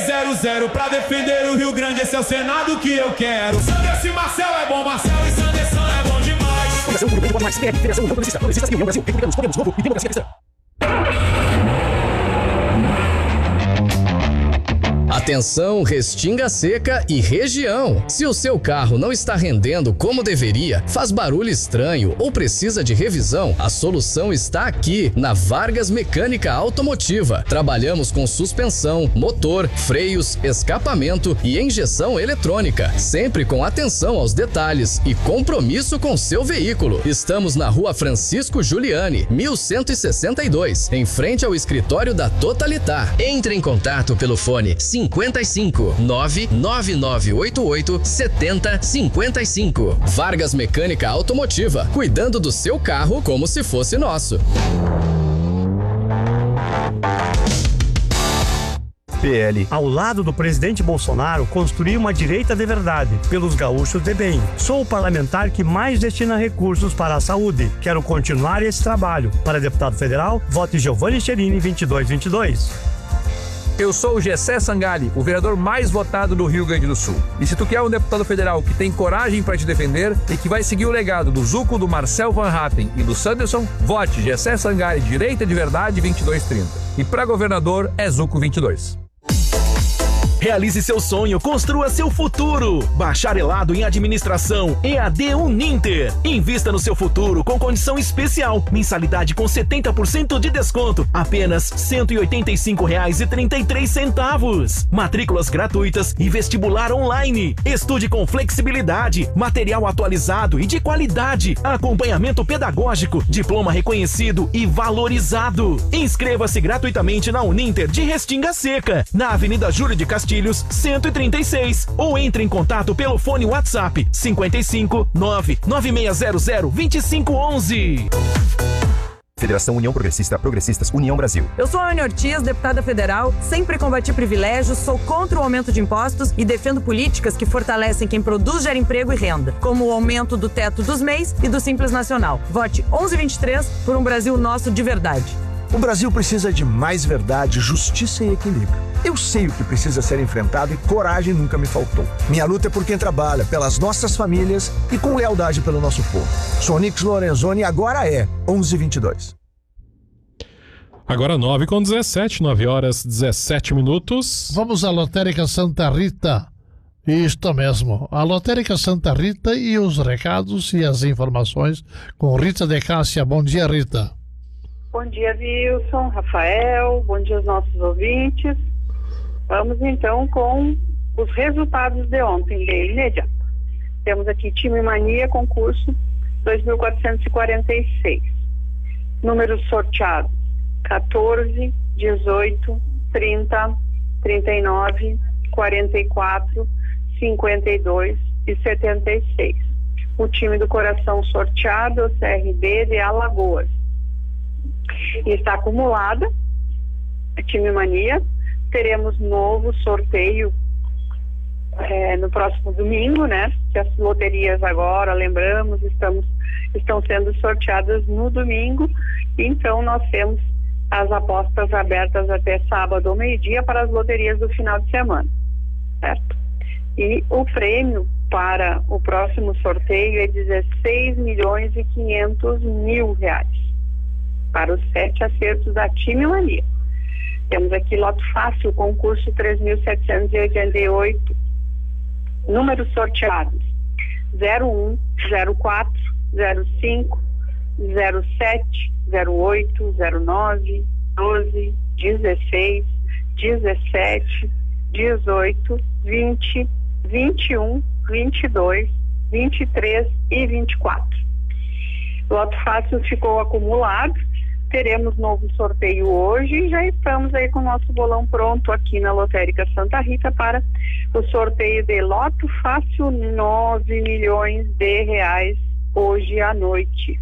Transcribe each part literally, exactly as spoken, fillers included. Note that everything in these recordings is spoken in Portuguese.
três zero zero pra defender o Rio Grande, esse é o Senado que eu quero. Sanderson e Marcel é bom, Marcel e Sanderson é bom demais. Fundação Grupo Pode Mais, P L, Federação Progressista, Progressistas e União Brasil, Republicanos, Podemos, Novo e Democracia Cristã. Atenção, Restinga Seca e região. Se o seu carro não está rendendo como deveria, faz barulho estranho ou precisa de revisão, a solução está aqui, na Vargas Mecânica Automotiva. Trabalhamos com suspensão, motor, freios, escapamento e injeção eletrônica, sempre com atenção aos detalhes e compromisso com seu veículo. Estamos na Rua Francisco Giuliani, mil cento e sessenta e dois, em frente ao escritório da Totalitar. Entre em contato pelo fone cinquenta e cinco, nove nove nove oito oito, setenta cinquenta e cinco. Vargas Mecânica Automotiva, cuidando do seu carro como se fosse nosso. P L. Ao lado do presidente Bolsonaro, construir uma direita de verdade, pelos gaúchos de bem. Sou o parlamentar que mais destina recursos para a saúde. Quero continuar esse trabalho. Para deputado federal, vote Giovanni Cherini vinte e dois vinte e dois. Eu sou o Gessé Sangali, o vereador mais votado do Rio Grande do Sul. E se tu quer um deputado federal que tem coragem para te defender e que vai seguir o legado do Zuco, do Marcel Van Hatten e do Sanderson, vote Gessé Sangali, direita de verdade, vinte e dois trinta. E para governador é Zuco vinte e dois. Realize seu sonho, construa seu futuro. Bacharelado em Administração, E A D Uninter. Invista no seu futuro com condição especial. Mensalidade com setenta por cento de desconto. Apenas cento e oitenta e cinco reais e trinta e três centavos. Matrículas gratuitas e vestibular online. Estude com flexibilidade, material atualizado e de qualidade. Acompanhamento pedagógico, diploma reconhecido e valorizado. Inscreva-se gratuitamente na Uninter de Restinga Seca, na Avenida Júlio de Castilhos, cento e trinta e seis, ou entre em contato pelo fone WhatsApp cinquenta e cinco, nove nove seis zero zero, dois cinco um um. Federação União Progressista, Progressistas, União Brasil. Eu sou a Ana Ortiz, deputada federal, sempre combati privilégios, sou contra o aumento de impostos e defendo políticas que fortalecem quem produz, gera emprego e renda, como o aumento do teto dos M E Is e do Simples Nacional. Vote onze vinte e três por um Brasil nosso de verdade. O Brasil precisa de mais verdade, justiça e equilíbrio. Eu sei o que precisa ser enfrentado e coragem nunca me faltou. Minha luta é por quem trabalha, pelas nossas famílias e com lealdade pelo nosso povo. Sou Nix Lorenzoni e agora é onze e vinte e dois. Agora nove com dezessete, nove horas dezessete minutos. Vamos à Lotérica Santa Rita. Isto mesmo, a Lotérica Santa Rita e os recados e as informações com Rita de Cássia. Bom dia, Rita. Bom dia, Wilson, Rafael, bom dia aos nossos ouvintes. Vamos então com os resultados de ontem, de imediato. Temos aqui Time Mania, concurso dois mil quatrocentos e quarenta e seis. Números sorteados: quatorze, dezoito, trinta, trinta e nove, quarenta e quatro, cinquenta e dois e setenta e seis. O time do coração sorteado é o C R B de Alagoas. E está acumulada a Time Mania. Teremos novo sorteio é, no próximo domingo, né? Que as loterias agora, lembramos, estamos, estão sendo sorteadas no domingo. Então nós temos as apostas abertas até sábado ao meio-dia para as loterias do final de semana, certo? E o prêmio para o próximo sorteio é dezesseis milhões e quinhentos mil reais para os sete acertos da Time Mania. Temos aqui lote fácil, concurso três mil setecentos e oitenta e oito. Números sorteados: zero um, zero quatro, zero cinco, zero sete, zero oito, zero nove, doze, dezesseis, dezessete, dezoito, vinte, vinte e um, vinte e dois, vinte e três e vinte e quatro. Lote fácil ficou acumulado. Teremos novo sorteio hoje e já estamos aí com o nosso bolão pronto aqui na Lotérica Santa Rita para o sorteio de loto fácil, nove milhões de reais hoje à noite.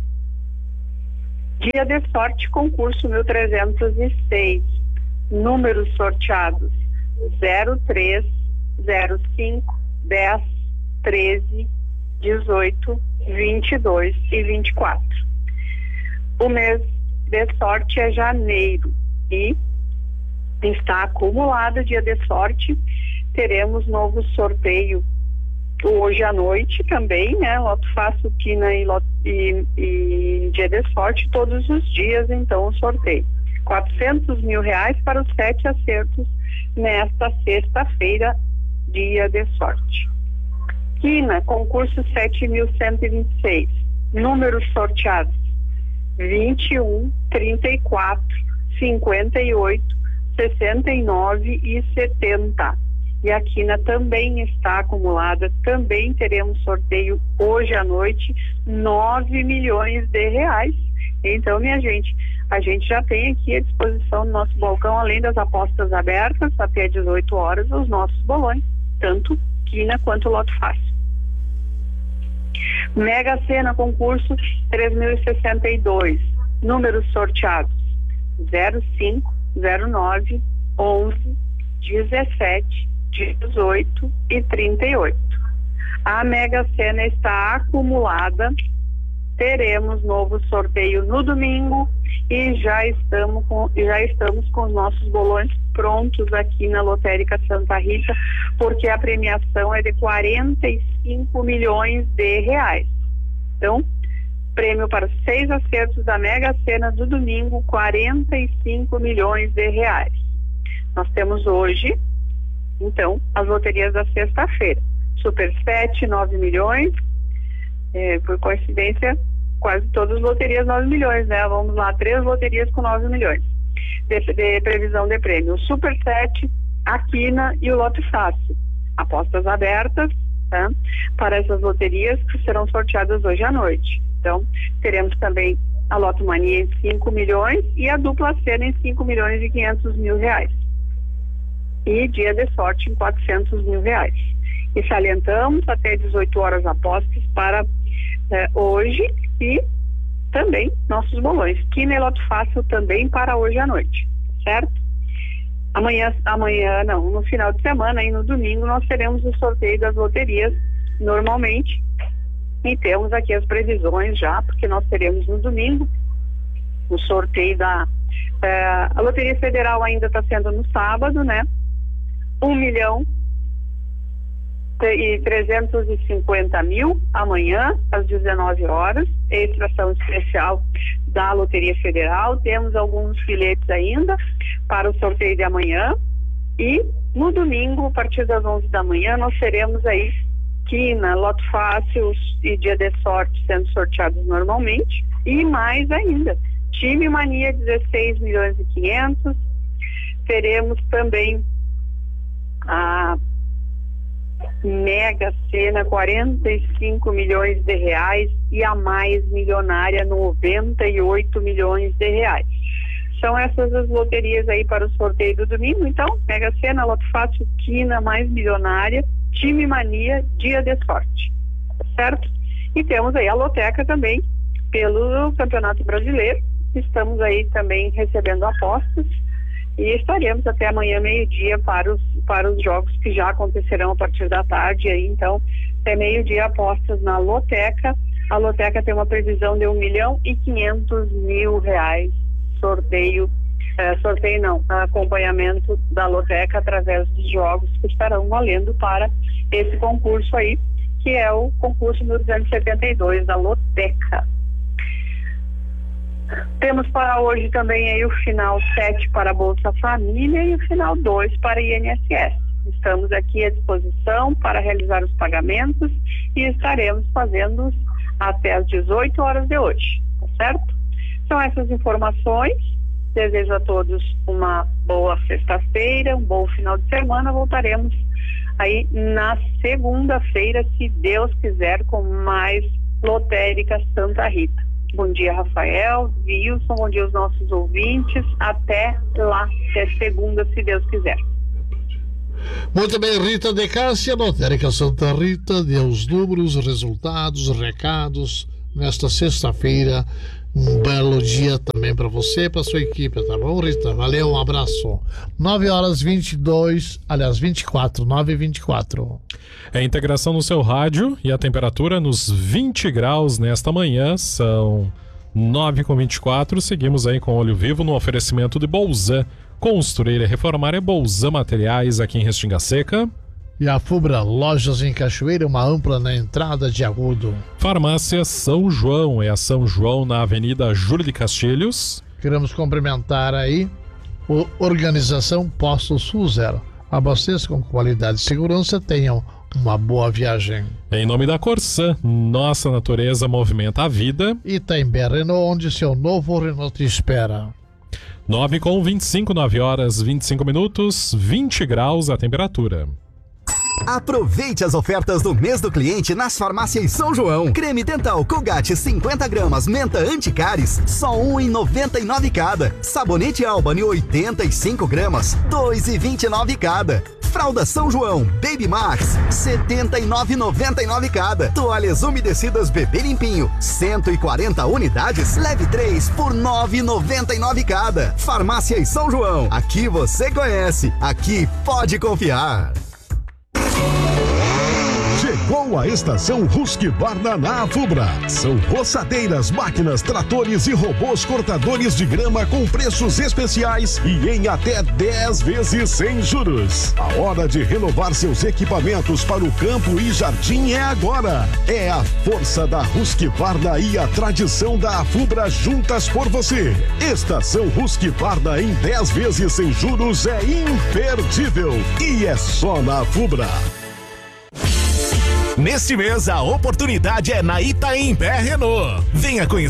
Dia de sorte, concurso mil trezentos e seis. Números sorteados: zero três, zero cinco, dez, treze, dezoito, vinte e dois e vinte e quatro. O mês de sorte é janeiro e está acumulada, dia de sorte. Teremos novo sorteio hoje à noite também, né? Loto Fácil, Quina e, loto, e, e dia de sorte todos os dias, então o sorteio. quatrocentos mil reais para os sete acertos nesta sexta-feira, dia de sorte. Quina, concurso sete mil cento e vinte e seis. Números sorteados: vinte e um, trinta e quatro, cinquenta e oito, sessenta e nove e setenta. E a Quina também está acumulada, também teremos sorteio hoje à noite, nove milhões de reais. Então, minha gente, a gente já tem aqui à disposição do nosso balcão, além das apostas abertas, até dezoito horas, os nossos bolões, tanto Quina quanto Loto Fácil. Mega Sena, concurso três mil e sessenta e dois. Números sorteados: zero cinco, zero nove, onze, dezessete, dezoito e trinta e oito. A Mega Sena está acumulada. Teremos novo sorteio no domingo e já estamos com, já estamos com os nossos bolões prontos aqui na Lotérica Santa Rita, porque a premiação é de quarenta e cinco milhões de reais. Então, prêmio para seis acertos da Mega Sena do domingo, quarenta e cinco milhões de reais. Nós temos hoje, então, as loterias da sexta-feira. Super sete, nove milhões. É, por coincidência, quase todas as loterias nove milhões, né? Vamos lá, três loterias com nove milhões de, de previsão de prêmio. O Super sete, a Quina e o Loto Fácil. Apostas abertas, tá? Para essas loterias que serão sorteadas hoje à noite. Então, teremos também a Loto Mania em cinco milhões e a Dupla Sena em cinco milhões e quinhentos mil reais. E dia de sorte em quatrocentos mil reais. E salientamos até dezoito horas apostas para eh, hoje e também nossos bolões. Quina e Loto Fácil também para hoje à noite, certo? Amanhã, amanhã não, no final de semana e no domingo nós teremos o sorteio das loterias normalmente. E temos aqui as previsões já, porque nós teremos no domingo o sorteio da... Eh, a Loteria Federal ainda está sendo no sábado, né? Um milhão e trezentos e cinquenta mil amanhã, às dezenove horas, extração especial da Loteria Federal. Temos alguns bilhetes ainda para o sorteio de amanhã. E no domingo, a partir das onze da manhã, nós teremos aí Quina, Loto Fácil e Dia de Sorte sendo sorteados normalmente. E mais ainda, Time Mania dezesseis milhões e quinhentos. Teremos também a Mega Sena, quarenta e cinco milhões de reais, e a Mais Milionária, noventa e oito milhões de reais. São essas as loterias aí para o sorteio do domingo. Então, Mega Sena, Loto Fácil, Quina, Mais Milionária, Time Mania, Dia de Sorte, certo? E temos aí a loteca também pelo Campeonato Brasileiro. Estamos aí também recebendo apostas e estaremos até amanhã meio-dia para os, para os jogos que já acontecerão a partir da tarde aí. Então, até meio-dia apostas na loteca. A loteca tem uma previsão de um milhão e quinhentos mil reais. Sorteio, eh, sorteio não, acompanhamento da loteca através dos jogos que estarão valendo para esse concurso aí, que é o concurso número duzentos e setenta e dois da loteca. Temos para hoje também aí o final sete para a Bolsa Família e o final dois para a I N S S. Estamos aqui à disposição para realizar os pagamentos e estaremos fazendo até às dezoito horas de hoje, tá certo? São essas informações. Desejo a todos uma boa sexta-feira, um bom final de semana. Voltaremos aí na segunda-feira, se Deus quiser, com mais Lotérica Santa Rita. Bom dia, Rafael, Wilson, bom dia aos nossos ouvintes. Até lá, até segunda, se Deus quiser. Muito bem, Rita de Cássia, Lotérica Santa Rita, deu os números, resultados, recados nesta sexta-feira. Um belo dia também para você e para sua equipe, tá bom, Rita? Valeu, um abraço. nove horas e vinte e dois, aliás, vinte e quatro, nove e vinte e quatro. É a integração no seu rádio e a temperatura nos vinte graus nesta manhã, são nove com vinte e quatro. Seguimos aí com Olho Vivo no oferecimento de Bolzan. Construir e reformar é Bolzan Materiais aqui em Restinga Seca. E a Fubra Lojas em Cachoeira, uma ampla na entrada de Agudo. Farmácia São João, é a São João na Avenida Júlio de Castilhos. Queremos cumprimentar aí a Organização Postos Sul Zero. Abasteça com qualidade e segurança, tenham uma boa viagem. Em nome da Corsan, nossa natureza movimenta a vida. Itaimbé Renault, onde seu novo Renault te espera. nove com vinte e cinco, nove horas vinte e cinco minutos, vinte graus a temperatura. Aproveite as ofertas do mês do cliente nas farmácias São João. Creme dental Colgate cinquenta gramas menta anticáries, só um real e noventa e nove cada. Sabonete Albany oitenta e cinco gramas, dois reais e vinte e nove cada. Fralda São João Baby Max, setenta e nove reais e noventa e nove cada. Toalhas umedecidas Bebê Limpinho, cento e quarenta unidades, leve três por nove reais e noventa e nove cada. Farmácias São João, aqui você conhece, aqui pode confiar. Chegou a estação Husqvarna na Afubra. São roçadeiras, máquinas, tratores e robôs cortadores de grama com preços especiais e em até dez vezes sem juros. A hora de renovar seus equipamentos para o campo e jardim é agora. É a força da Husqvarna e a tradição da Afubra juntas por você. Estação Husqvarna em dez vezes sem juros é imperdível e é só na Afubra. Neste mês, a oportunidade é na Itaimbé Renault. Venha conhecer